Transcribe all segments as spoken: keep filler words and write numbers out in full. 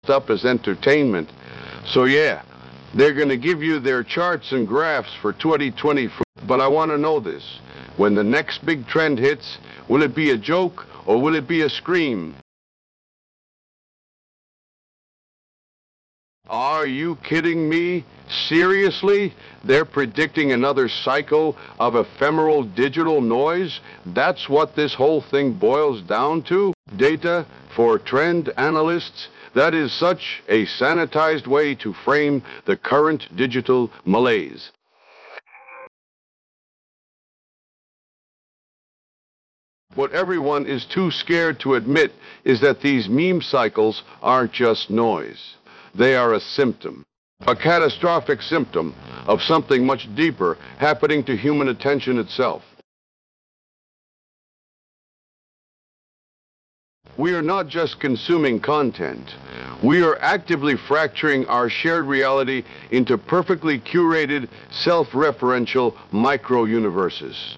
up as entertainment. So yeah, they're going to give you their charts and graphs for twenty twenty. But I want to know this. When the next big trend hits, will it be a joke or will it be a scream? Are you kidding me? Seriously? They're predicting another cycle of ephemeral digital noise? That's what this whole thing boils down to? Data for trend analysts? That is such a sanitized way to frame the current digital malaise. What everyone is too scared to admit is that these meme cycles aren't just noise. They are a symptom, a catastrophic symptom of something much deeper happening to human attention itself. We are not just consuming content. We are actively fracturing our shared reality into perfectly curated, self-referential micro-universes.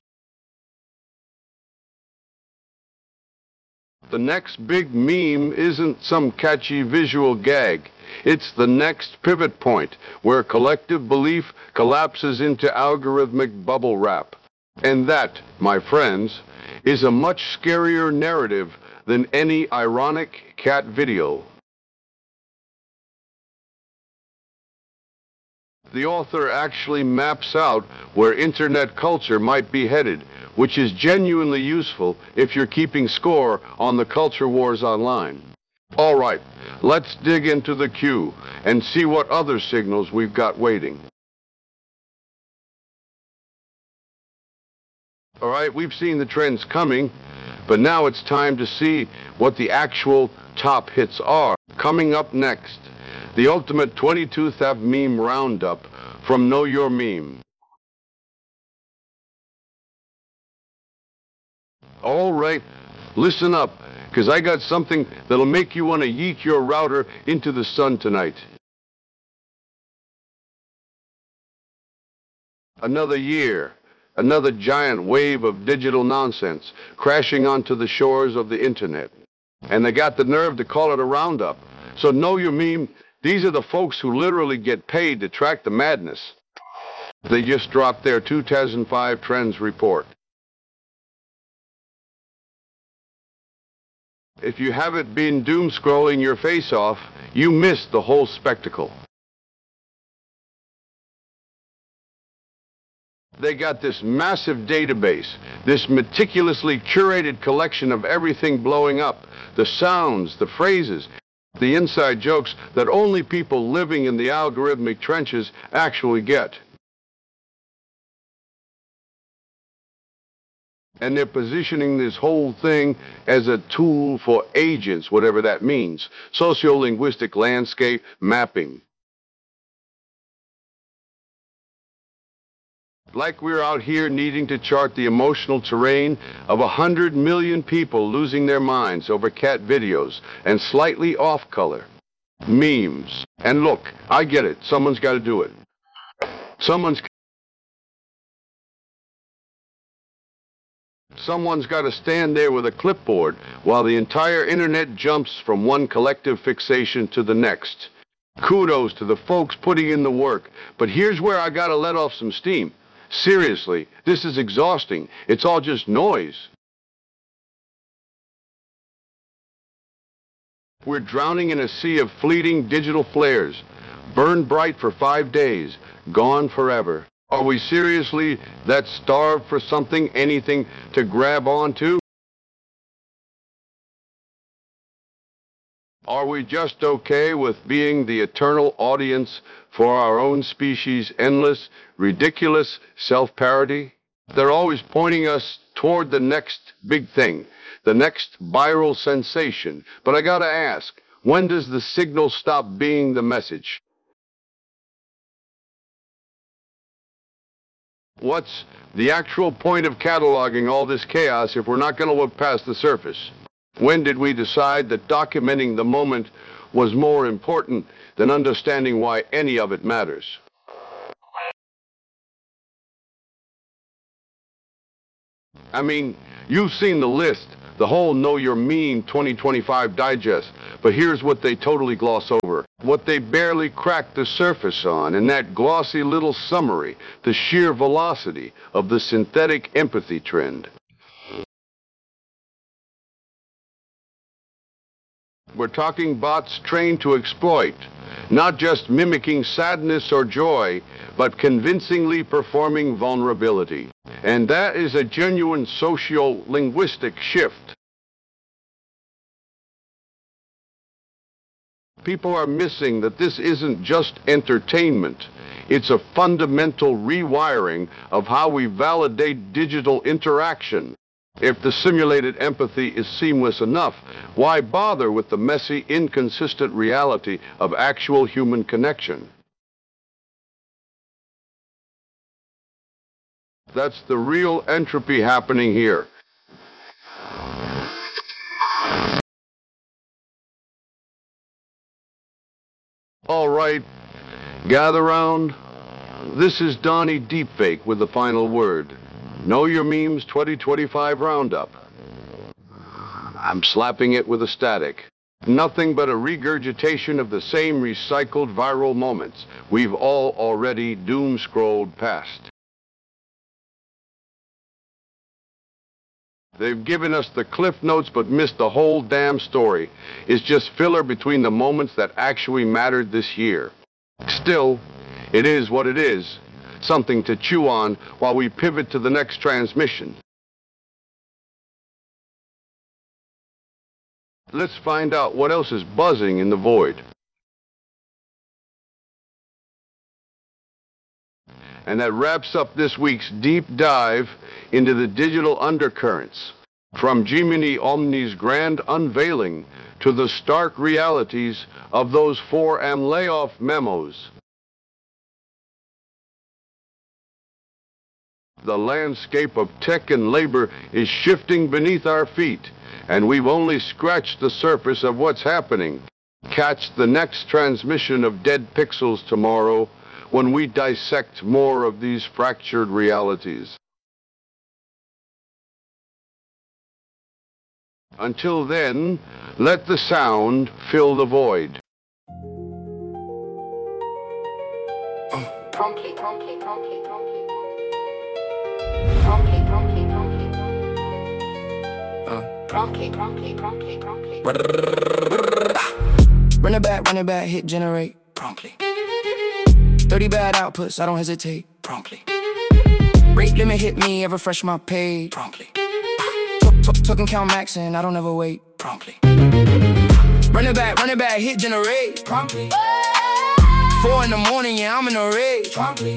The next big meme isn't some catchy visual gag. It's the next pivot point where collective belief collapses into algorithmic bubble wrap. And that, my friends, is a much scarier narrative than any ironic cat video. The author actually maps out where internet culture might be headed, which is genuinely useful if you're keeping score on the culture wars online. All right, let's dig into the queue and see what other signals we've got waiting. All right, we've seen the trends coming, but now it's time to see what the actual top hits are. Coming up next, the ultimate twenty-two theft meme roundup from Know Your Meme. All right, listen up, because I got something that'll make you want to yeet your router into the sun tonight. Another year, another giant wave of digital nonsense crashing onto the shores of the internet. And they got the nerve to call it a roundup. So Know Your Meme, these are the folks who literally get paid to track the madness. They just dropped their two thousand five Trends report. If you haven't been doom scrolling your face off, you missed the whole spectacle. They got this massive database, this meticulously curated collection of everything blowing up, the sounds, the phrases, the inside jokes that only people living in the algorithmic trenches actually get. And they're positioning this whole thing as a tool for agents, whatever that means. Sociolinguistic landscape mapping. Like we're out here needing to chart the emotional terrain of a hundred million people losing their minds over cat videos and slightly off color. Memes. And look, I get it. Someone's got to do it. Someone's Someone's got to stand there with a clipboard while the entire internet jumps from one collective fixation to the next. Kudos to the folks putting in the work, but here's where I got to let off some steam. Seriously, this is exhausting. It's all just noise. We're drowning in a sea of fleeting digital flares, burned bright for five days, gone forever. Are we seriously that starved for something, anything to grab onto? Are we just okay with being the eternal audience for our own species' endless, ridiculous self-parody? They're always pointing us toward the next big thing, the next viral sensation. But I gotta ask, when does the signal stop being the message? What's the actual point of cataloging all this chaos if we're not going to look past the surface? When did we decide that documenting the moment was more important than understanding why any of it matters? I mean, you've seen the list, the whole Know Your Meme twenty twenty-five digest, But here's what they totally gloss over, what they barely crack the surface on, in that glossy little summary, the sheer velocity of the synthetic empathy trend. We're talking bots trained to exploit, not just mimicking sadness or joy, but convincingly performing vulnerability. And that is a genuine socio-linguistic shift. People are missing that this isn't just entertainment. It's a fundamental rewiring of how we validate digital interaction. If the simulated empathy is seamless enough, why bother with the messy, inconsistent reality of actual human connection? That's the real entropy happening here. All right, gather round. This is Donnie Deepfake with the final word. Know Your Memes twenty twenty-five Roundup. I'm slapping it with a static. Nothing but a regurgitation of the same recycled viral moments we've all already doom-scrolled past. They've given us the cliff notes but missed the whole damn story. It's just filler between the moments that actually mattered this year. Still, it is what it is. Something to chew on while we pivot to the next transmission. Let's find out what else is buzzing in the void. And that wraps up this week's deep dive into the digital undercurrents, from Gemini Omni's grand unveiling to the stark realities of those four M layoff memos. The landscape of tech and labor is shifting beneath our feet, and we've only scratched the surface of what's happening. Catch the next transmission of Dead Pixels tomorrow when we dissect more of these fractured realities. Until then, let the sound fill the void. Promptly, promptly, promptly, promptly. Promptly, promptly, promptly, promptly. Promptly, promptly, promptly, promptly. Run it back, run it back, hit generate. Promptly. thirty bad outputs, I don't hesitate. Promptly. Rate limit hit me, ever fresh my page. Promptly. Talking count maxing, I don't ever wait. Promptly. Run it back, run it back, hit generate. Promptly. Four in the morning, yeah, I'm in a rage. Promptly.